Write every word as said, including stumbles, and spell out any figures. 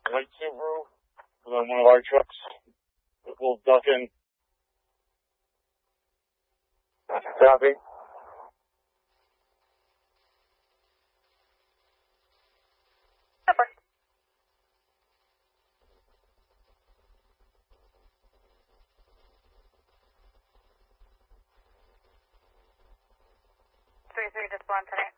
white Subaru, on one of our trucks. We'll duck in. Copy. Three three, just one today.